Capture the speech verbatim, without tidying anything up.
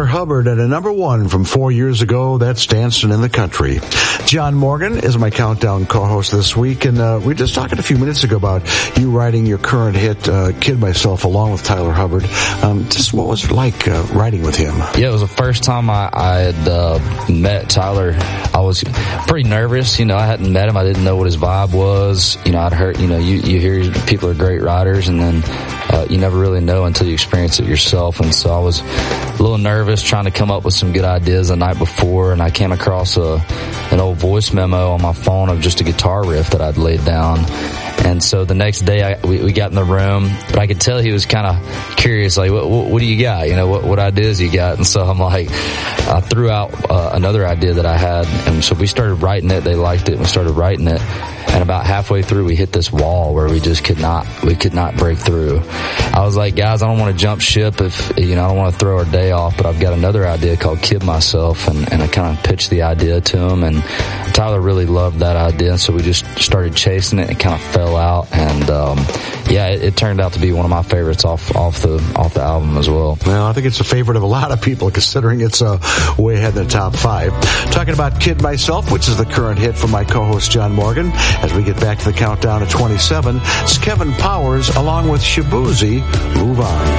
Tyler Hubbard and a number one from four years ago, that's Dancing in the Country. John Morgan is my Countdown co-host this week, and uh, we were just talking a few minutes ago about you writing your current hit, uh, Kid Myself, along with Tyler Hubbard. Um, just what was it like uh, writing with him? Yeah, it was the first time I, I had uh, met Tyler. I was pretty nervous. You know, I hadn't met him. I didn't know what his vibe was. You know, I'd heard, you know, you, you hear people are great writers, and then uh, you never really know until you experience it yourself. And so I was a little nervous trying to come up with some good ideas the night before, and I came across a an old voice memo on my phone of just a guitar riff that I'd laid down. And so the next day I, we, we got in the room, but I could tell he was kind of curious, like, what, what, what do you got? You know, what, what ideas you got? And so I'm like, I threw out uh, another idea that I had. And so we started writing it. They liked it. We started writing it. And about halfway through, we hit this wall where we just could not, we could not break through. I was like, guys, I don't want to jump ship if, you know, I don't want to throw our day off, but I've got another idea called Kid Myself. And, and I kind of pitched the idea to him, and Tyler really loved that idea. So we just started chasing it and kind of fell out. And, um, yeah, it, it turned out to be one of my favorites off, off the, off the album as well. Well, I think it's a favorite of a lot of people, considering it's uh, way ahead in the top five. Talking about Kid Myself, which is the current hit from my co-host John Morgan. As we get back to the countdown at twenty-seven, it's Kevin Powers along with Shaboozey, Move On.